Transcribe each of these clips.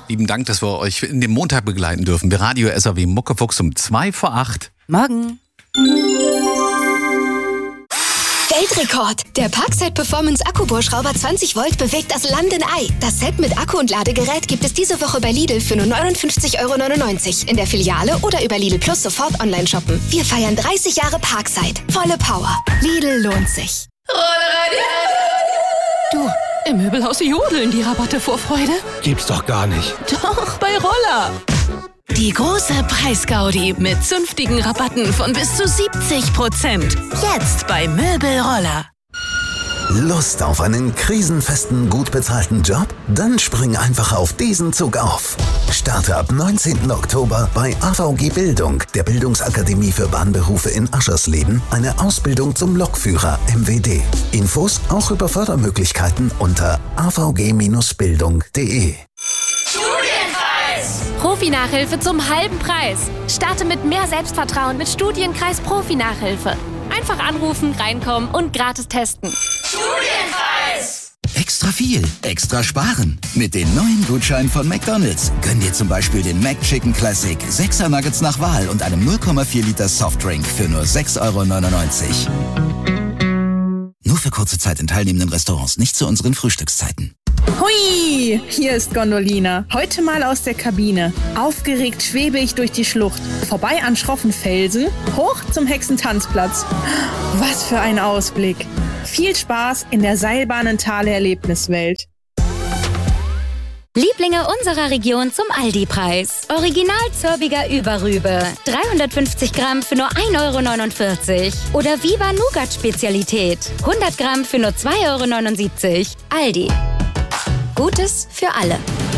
Lieben Dank, dass wir euch in den Montag begleiten dürfen. Bei Radio SAW Muckefuchs um 7:55. Morgen. Weltrekord! Der Parkside Performance Akkubohrschrauber 20 Volt bewegt das Land in Ei. Das Set mit Akku und Ladegerät gibt es diese Woche bei Lidl für nur 59,99 € in der Filiale oder über Lidl Plus sofort online shoppen. Wir feiern 30 Jahre Parkside. Volle Power. Lidl lohnt sich. Du, im Möbelhaus jodeln die Rabatte vor Freude. Gibt's doch gar nicht. Doch, bei Roller. Die große Preisgaudi mit zünftigen Rabatten von bis zu 70%. Jetzt bei Möbelroller. Lust auf einen krisenfesten, gut bezahlten Job? Dann spring einfach auf diesen Zug auf. Starte ab 19. Oktober bei AVG Bildung, der Bildungsakademie für Bahnberufe in Aschersleben, eine Ausbildung zum Lokführer MWD. Infos auch über Fördermöglichkeiten unter avg-bildung.de. Profi-Nachhilfe zum halben Preis. Starte mit mehr Selbstvertrauen mit Studienkreis Profi-Nachhilfe. Einfach anrufen, reinkommen und gratis testen. Studienkreis! Extra viel, extra sparen. Mit den neuen Gutscheinen von McDonald's. Gönn dir zum Beispiel den McChicken Classic, 6er Nuggets nach Wahl und einem 0,4 Liter Softdrink für nur 6,99 €. Nur für kurze Zeit in teilnehmenden Restaurants, nicht zu unseren Frühstückszeiten. Hui, hier ist Gondolina. Heute mal aus der Kabine. Aufgeregt schwebe ich durch die Schlucht. Vorbei an schroffen Felsen, hoch zum Hexentanzplatz. Was für ein Ausblick. Viel Spaß in der Seilbahnentale-Erlebniswelt. Lieblinge unserer Region zum Aldi-Preis. Original Zörbiger Überrübe. 350 Gramm für nur 1,49 € Oder Viva Nougat-Spezialität. 100 Gramm für nur 2,79 €. Aldi. Gutes für alle.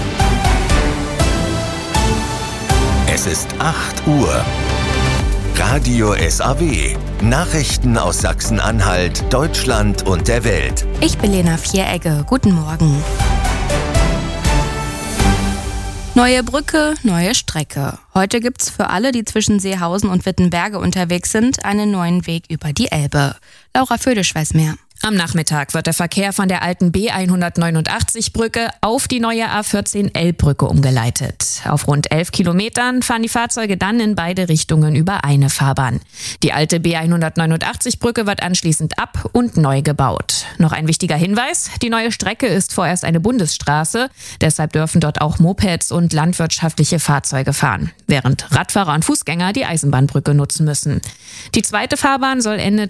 Es ist 8 Uhr. Radio SAW. Nachrichten aus Sachsen-Anhalt, Deutschland und der Welt. Ich bin Lena Vieregge. Guten Morgen. Neue Brücke, neue Strecke. Heute gibt's für alle, die zwischen Seehausen und Wittenberge unterwegs sind, einen neuen Weg über die Elbe. Laura Födisch weiß mehr. Am Nachmittag wird der Verkehr von der alten B189-Brücke auf die neue A14L-Brücke umgeleitet. Auf rund 11 Kilometern fahren die Fahrzeuge dann in beide Richtungen über eine Fahrbahn. Die alte B189-Brücke wird anschließend ab- und neu gebaut. Noch ein wichtiger Hinweis: Die neue Strecke ist vorerst eine Bundesstraße. Deshalb dürfen dort auch Mopeds und landwirtschaftliche Fahrzeuge fahren, während Radfahrer und Fußgänger die Eisenbahnbrücke nutzen müssen. Die zweite Fahrbahn soll Ende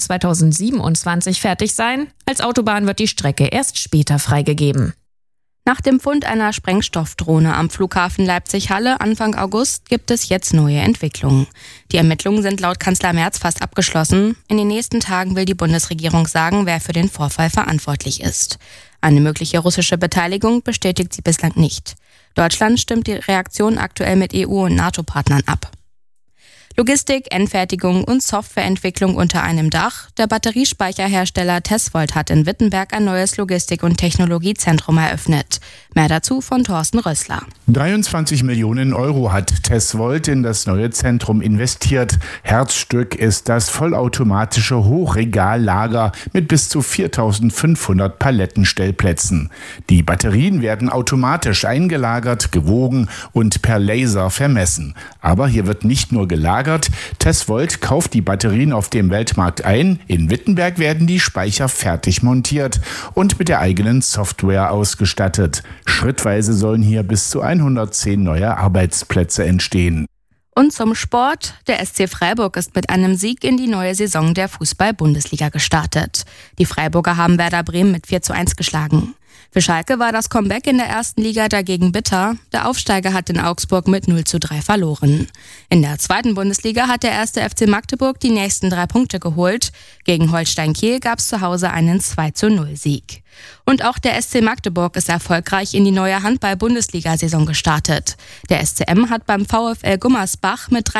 2027 fertig sein. Als Autobahn wird die Strecke erst später freigegeben. Nach dem Fund einer Sprengstoffdrohne am Flughafen Leipzig-Halle Anfang August gibt es jetzt neue Entwicklungen. Die Ermittlungen sind laut Kanzler Merz fast abgeschlossen. In den nächsten Tagen will die Bundesregierung sagen, wer für den Vorfall verantwortlich ist. Eine mögliche russische Beteiligung bestätigt sie bislang nicht. Deutschland stimmt die Reaktion aktuell mit EU- und NATO-Partnern ab. Logistik, Endfertigung und Softwareentwicklung unter einem Dach. Der Batteriespeicherhersteller Tesvolt hat in Wittenberg ein neues Logistik- und Technologiezentrum eröffnet. Mehr dazu von Thorsten Rössler. 23 Millionen € hat Tesvolt in das neue Zentrum investiert. Herzstück ist das vollautomatische Hochregallager mit bis zu 4.500 Palettenstellplätzen. Die Batterien werden automatisch eingelagert, gewogen und per Laser vermessen. Aber hier wird nicht nur gelagert. Tesvolt kauft die Batterien auf dem Weltmarkt ein. In Wittenberg werden die Speicher fertig montiert und mit der eigenen Software ausgestattet. Schrittweise sollen hier bis zu 110 neue Arbeitsplätze entstehen. Und zum Sport. Der SC Freiburg ist mit einem Sieg in die neue Saison der Fußball-Bundesliga gestartet. Die Freiburger haben Werder Bremen mit 4:1 geschlagen. Für Schalke war das Comeback in der ersten Liga dagegen bitter. Der Aufsteiger hat in Augsburg mit 0:3 verloren. In der zweiten Bundesliga hat der 1. FC Magdeburg die nächsten 3 Punkte geholt. Gegen Holstein Kiel gab es zu Hause einen 2:0-Sieg. Und auch der SC Magdeburg ist erfolgreich in die neue Handball-Bundesliga-Saison gestartet. Der SCM hat beim VfL Gummersbach mit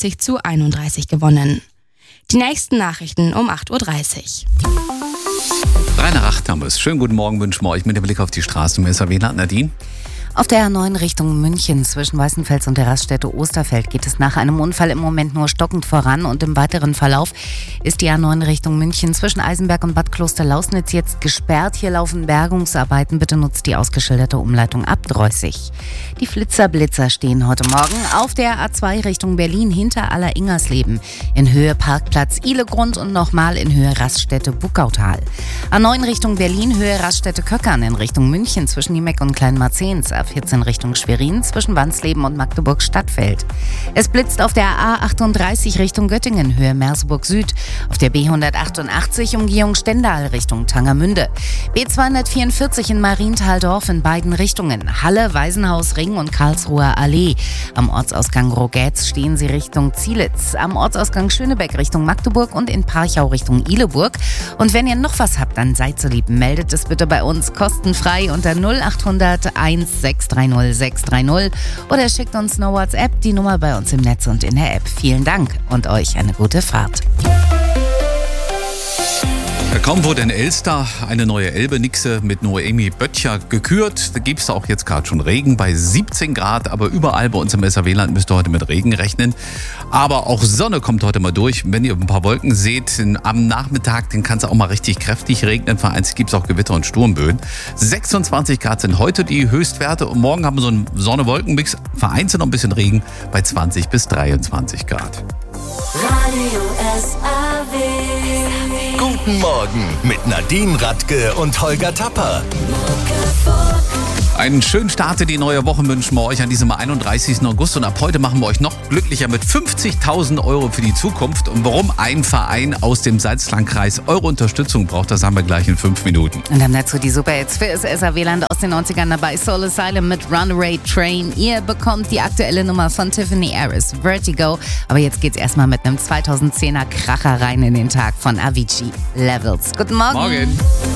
33:31 gewonnen. Die nächsten Nachrichten um 8:30 Uhr. 3 nach 8 haben wir es. Schönen guten Morgen wünschen wir euch mit dem Blick auf die Straße im SAW-Land. Nadine? Auf der A9 Richtung München zwischen Weißenfels und der Raststätte Osterfeld geht es nach einem Unfall im Moment nur stockend voran und im weiteren Verlauf ist die A9 Richtung München zwischen Eisenberg und Bad Klosterlausnitz jetzt gesperrt. Hier laufen Bergungsarbeiten. Bitte nutzt die ausgeschilderte Umleitung ab 30. Die Flitzer-Blitzer stehen heute Morgen auf der A2 Richtung Berlin hinter Aller-Ingersleben in Höhe Parkplatz Ihlegrund und nochmal in Höhe Raststätte Buckautal. A9 Richtung Berlin, Höhe Raststätte Köckern in Richtung München zwischen Niemeck und Kleinmarzehns. A14 Richtung Schwerin zwischen Wansleben und Magdeburg-Stadtfeld. Es blitzt auf der A38 Richtung Göttingen, Höhe Merseburg Süd. Auf der B188 Umgehung Stendal Richtung Tangermünde. B244 in Marienthal-Dorf in beiden Richtungen. Halle, Waisenhaus, Ring und Karlsruher Allee. Am Ortsausgang Rogetz stehen sie Richtung Zielitz. Am Ortsausgang Schönebeck Richtung Magdeburg und in Parchau Richtung Ihleburg. Und wenn ihr noch was habt, dann seid so lieb, meldet es bitte bei uns kostenfrei unter 0800 630 630 oder schickt uns eine WhatsApp, die Nummer bei uns im Netz und in der App. Vielen Dank und euch eine gute Fahrt. Kaum wurde in Elster eine neue Elbe-Nixe mit Noemi Böttcher gekürt. Da gibt es auch jetzt gerade schon Regen bei 17 Grad, aber überall bei uns im SAW-Land müsst ihr heute mit Regen rechnen. Aber auch Sonne kommt heute mal durch. Wenn ihr ein paar Wolken seht, am Nachmittag, dann kann es auch mal richtig kräftig regnen. Vereinzelt gibt es auch Gewitter und Sturmböen. 26 Grad sind heute die Höchstwerte und morgen haben wir so einen Sonne-Wolken-Mix. Vereinzelt noch ein bisschen Regen bei 20 bis 23 Grad. Radio SAW. Guten Morgen mit Nadine Radke und Holger Tapper. Einen schönen Start in die neue Woche wünschen wir euch an diesem 31. August. Und ab heute machen wir euch noch glücklicher mit 50.000 Euro für die Zukunft. Und warum ein Verein aus dem Salzlandkreis eure Unterstützung braucht, das haben wir gleich in 5 Minuten. Und dann dazu die Super-Hits für das SAW-Land aus den 90ern dabei. Soul Asylum mit Runaway Train. Ihr bekommt die aktuelle Nummer von Tiffany Harris, Vertigo. Aber jetzt geht's erstmal mit einem 2010er Kracher rein in den Tag von Avicii, Levels. Guten Morgen. Morgen.